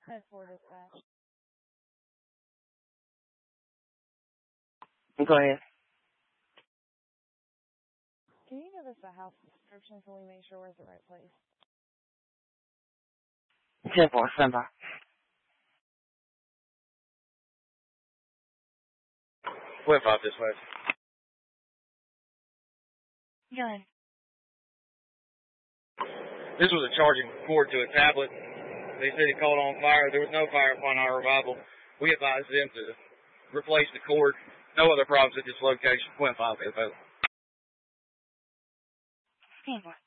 10-4 dispatch. Go ahead. Can you give us a house description so we make sure we're at the right place? 10-4, stand by. Went 5 this way. Go ahead. This was a charging cord to a tablet. They said it caught on fire. There was no fire upon our arrival. We advised them to replace the cord. No other problems at this location. Went 5 available. 10-4.